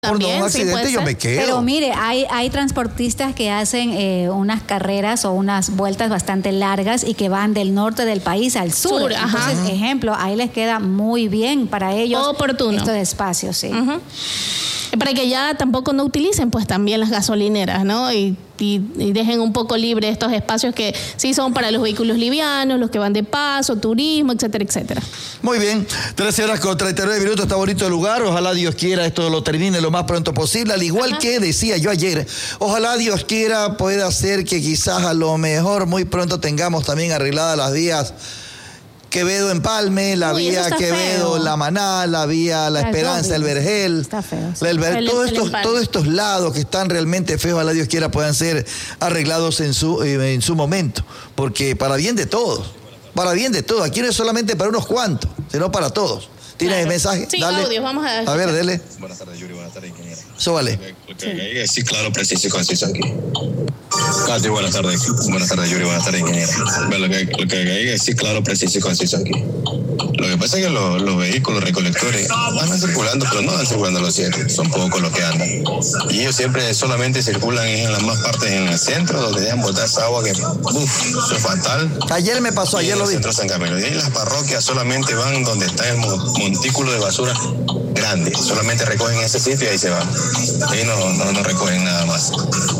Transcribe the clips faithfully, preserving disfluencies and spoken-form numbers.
También, por un accidente sí, yo me quedo. Pero mire, hay, hay transportistas que hacen eh, unas carreras o unas vueltas bastante largas y que van del norte del país al sur. Sur, Entonces, ajá. ejemplo, ahí les queda muy bien para ellos Oportuno. estos espacios, sí. Uh-huh. Para que ya tampoco no utilicen pues también las gasolineras, ¿no? Y, y, y dejen un poco libre estos espacios que sí son para los vehículos livianos, los que van de paso, turismo, etcétera, etcétera. Muy bien, trece horas con treinta y nueve minutos, está bonito el lugar, ojalá Dios quiera esto lo termine lo más pronto posible, al igual Ajá. que decía yo ayer, ojalá Dios quiera pueda hacer que quizás a lo mejor muy pronto tengamos también arregladas las vías Quevedo Empalme, la Uy, eso vía está Quevedo, feo. La Maná, la vía La Las Esperanza, dos el vías. Vergel, Está feo, sí. el Ver- El- todos, el estos, Empalme. todos estos lados que están realmente feos, ojalá Dios quiera puedan ser arreglados en su, eh, en su momento, porque para bien de todos, para bien de todos, aquí no es solamente para unos cuantos, sino para todos. ¿Tienes Claro. mensaje? Sí, Dale. audios, vamos a A ver, dele. Buenas tardes, Yuri. Buenas tardes, ingeniero. Eso vale. Lo que caiga, sí, claro, preciso y conciso aquí. Katy, buenas tardes. Buenas tardes, Yuri. Buenas tardes, ingeniero. Bueno, lo que, lo que caiga, sí, claro, preciso y conciso aquí. Lo que pasa es que los, los vehículos recolectores andan circulando, pero no andan circulando los siete. Son pocos los que andan. Y ellos siempre solamente circulan en las más partes en el centro, donde dejan botar esa agua que, uff, eso es fatal. Ayer me pasó, Y ayer en lo el vi. centro de San Camilo. Y ahí las parroquias solamente van donde está el mo- montículo de basura grande. Solamente recogen ese sitio y ahí se van. Ahí no, no, no recogen nada más.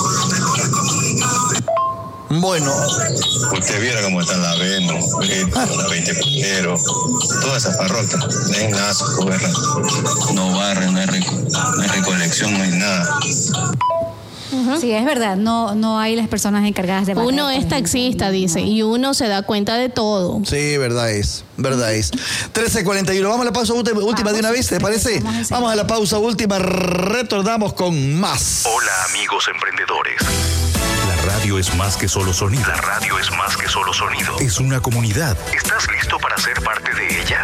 Bueno, Usted viera cómo están la Veno, la veinte primero, todas esas parroquias. No hay nada asco, ¿verdad? No barren, no hay, reco- no hay recolección, no hay nada. Sí, es verdad, no, no hay las personas encargadas de barrer, Uno por es ejemplo. taxista, dice, No. y uno se da cuenta de todo. sí, verdad es, verdad es. trece cuarenta y uno, vamos a la pausa última, última de una vez, ¿te parece? Vamos enseguida. Vamos a la pausa última, retornamos con más. Hola amigos emprendedores. La radio es más que solo sonido. La radio es más que solo sonido. Es una comunidad. Estás